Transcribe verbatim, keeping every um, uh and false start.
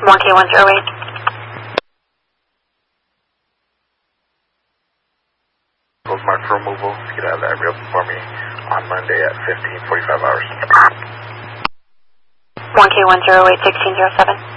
one K one zero eight. Close mark for removal. Get out of that real for me on Monday at fifteen forty-five hours. one K one zero eight, sixteen zero seven.